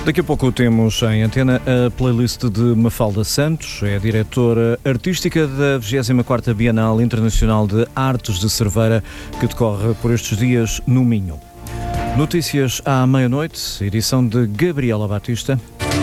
Daqui a pouco temos em antena a playlist de Mafalda Santos, é a diretora artística da 24ª Bienal Internacional de Artes de Cerveira, que decorre por estes dias no Minho. Notícias à meia-noite, edição de Gabriela Batista.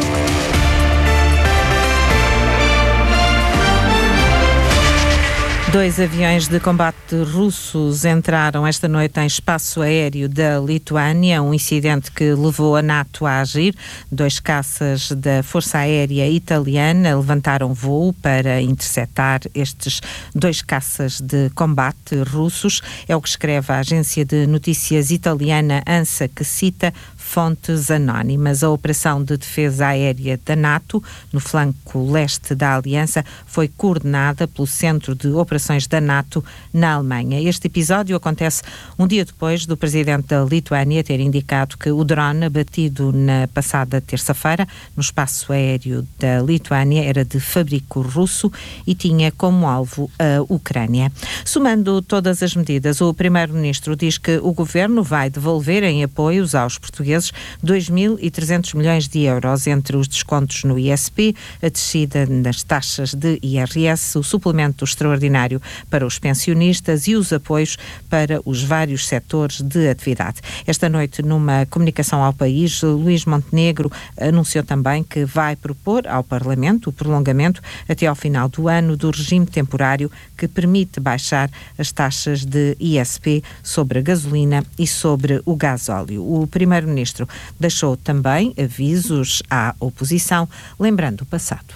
Dois aviões de combate russos entraram esta noite em espaço aéreo da Lituânia, um incidente que levou a NATO a agir. Dois caças da Força Aérea Italiana levantaram voo para interceptar estes dois caças de combate russos. É o que escreve a agência de notícias italiana ANSA, que cita fontes anónimas. A operação de defesa aérea da NATO, no flanco leste da aliança, foi coordenada pelo Centro de Operações da NATO na Alemanha. Este episódio acontece um dia depois do presidente da Lituânia ter indicado que o drone abatido na passada terça-feira no espaço aéreo da Lituânia era de fabrico russo e tinha como alvo a Ucrânia. Somando todas as medidas, o primeiro-ministro diz que o governo vai devolver em apoios aos portugueses 2.300 milhões de euros, entre os descontos no ISP, a descida nas taxas de IRS, o suplemento extraordinário para os pensionistas e os apoios para os vários setores de atividade. Esta noite, numa comunicação ao país, Luís Montenegro anunciou também que vai propor ao Parlamento o prolongamento até ao final do ano do regime temporário que permite baixar as taxas de ISP sobre a gasolina e sobre o gasóleo. O primeiro-ministro deixou também avisos à oposição, lembrando o passado.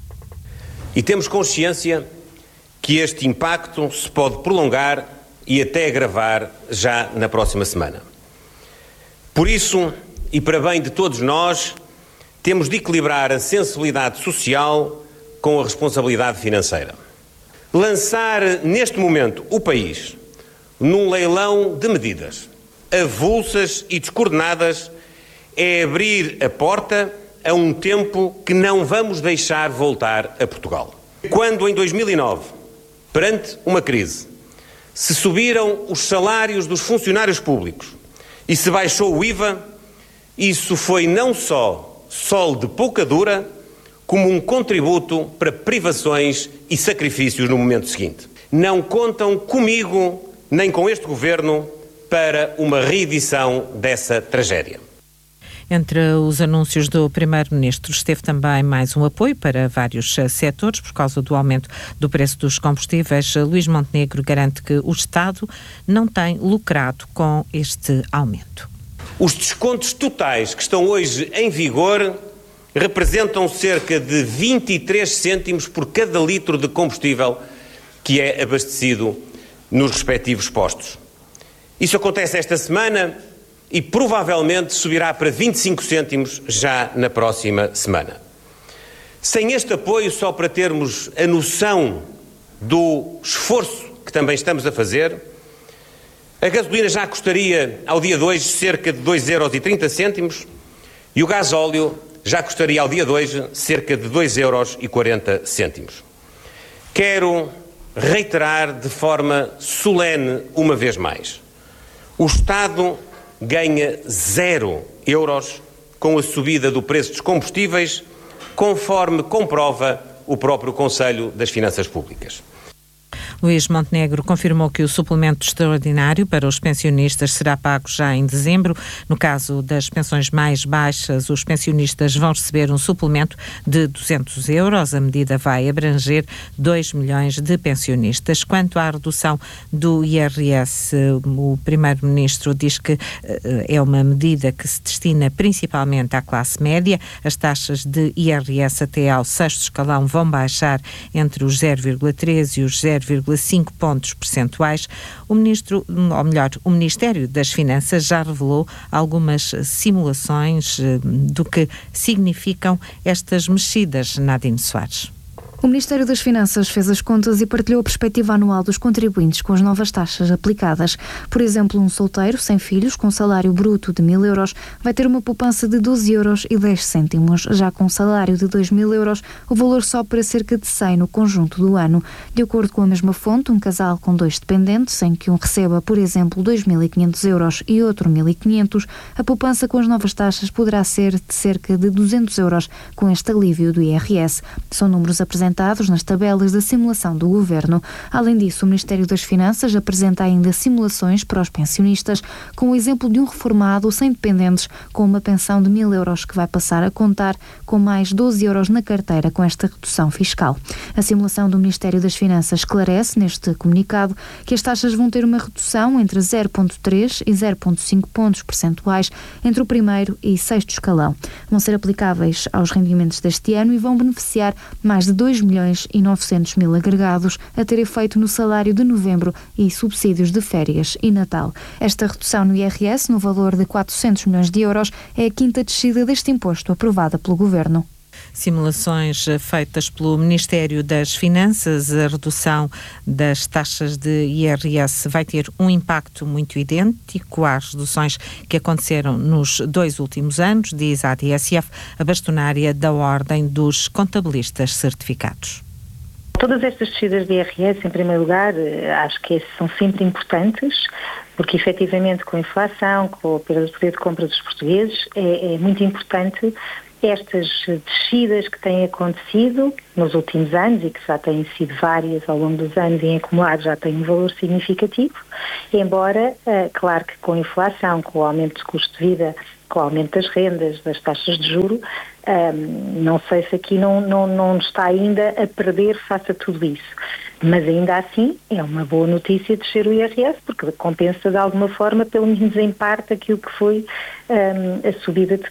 E temos consciência que este impacto se pode prolongar e até agravar já na próxima semana. Por isso, e para bem de todos nós, temos de equilibrar a sensibilidade social com a responsabilidade financeira. Lançar neste momento o país num leilão de medidas avulsas e descoordenadas é abrir a porta a um tempo que não vamos deixar voltar a Portugal. Quando em 2009, perante uma crise, se subiram os salários dos funcionários públicos e se baixou o IVA, isso foi não só sol de pouca dura, como um contributo para privações e sacrifícios no momento seguinte. Não contam comigo nem com este governo para uma reedição dessa tragédia. Entre os anúncios do primeiro-ministro esteve também mais um apoio para vários setores por causa do aumento do preço dos combustíveis. Luís Montenegro garante que o Estado não tem lucrado com este aumento. Os descontos totais que estão hoje em vigor representam cerca de 23 cêntimos por cada litro de combustível que é abastecido nos respectivos postos. Isso acontece esta semana e provavelmente subirá para 25 cêntimos já na próxima semana. Sem este apoio, só para termos a noção do esforço que também estamos a fazer, a gasolina já custaria ao dia 2 cerca de 2,30 € e o gasóleo já custaria ao dia 2 cerca de 2,40 €. Quero reiterar de forma solene uma vez mais. O Estado ganha 0 euros com a subida do preço dos combustíveis, conforme comprova o próprio Conselho das Finanças Públicas. Luís Montenegro confirmou que o suplemento extraordinário para os pensionistas será pago já em dezembro. No caso das pensões mais baixas, os pensionistas vão receber um suplemento de 200 euros. A medida vai abranger 2 milhões de pensionistas. Quanto à redução do IRS, o primeiro-ministro diz que é uma medida que se destina principalmente à classe média. As taxas de IRS até ao 6º escalão vão baixar entre os 0,3 e os 0,5 pontos percentuais. O Ministério das Finanças já revelou algumas simulações do que significam estas mexidas, Nadine Soares. O Ministério das Finanças fez as contas e partilhou a perspectiva anual dos contribuintes com as novas taxas aplicadas. Por exemplo, um solteiro sem filhos com salário bruto de 1.000 euros vai ter uma poupança de 12,10 €. Já com um salário de 2.000 euros, o valor sobe para cerca de 100 no conjunto do ano. De acordo com a mesma fonte, um casal com 2 dependentes, em que um receba, por exemplo, 2.500 euros e outro 1.500, a poupança com as novas taxas poderá ser de cerca de 200 euros com este alívio do IRS. São números apresentados nas tabelas da simulação do Governo. Além disso, o Ministério das Finanças apresenta ainda simulações para os pensionistas, com o exemplo de um reformado sem dependentes com uma pensão de 1.000 euros que vai passar a contar com mais 12 euros na carteira com esta redução fiscal. A simulação do Ministério das Finanças esclarece neste comunicado que as taxas vão ter uma redução entre 0,3 e 0,5 pontos percentuais entre o primeiro e sexto escalão. Vão ser aplicáveis aos rendimentos deste ano e vão beneficiar mais de 2.900.000 agregados a ter efeito no salário de novembro e subsídios de férias e Natal. Esta redução no IRS, no valor de 400 milhões de euros, é a quinta descida deste imposto aprovada pelo Governo. Simulações feitas pelo Ministério das Finanças, a redução das taxas de IRS vai ter um impacto muito idêntico às reduções que aconteceram nos 2 últimos anos, diz a ADSF, a bastonária da Ordem dos Contabilistas Certificados. Todas estas descidas de IRS, em primeiro lugar, acho que são sempre importantes, porque efetivamente com a inflação, com a perda de poder de compra dos portugueses, é muito importante estas descidas que têm acontecido nos últimos anos e que já têm sido várias ao longo dos anos e em acumulado já têm um valor significativo, embora, claro que com a inflação, com o aumento do custo de vida, com o aumento das rendas, das taxas de juro, não sei se aqui não está ainda a perder face a tudo isso. Mas ainda assim é uma boa notícia descer o IRS, porque compensa de alguma forma, pelo menos em parte, aquilo que foi a subida de